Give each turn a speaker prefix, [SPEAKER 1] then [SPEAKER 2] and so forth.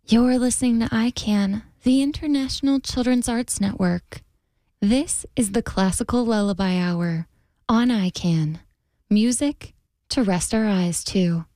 [SPEAKER 1] You're listening to ICANN, the International Children's Arts Network. This is the Classical Lullaby Hour on ICANN. Music to rest our eyes to.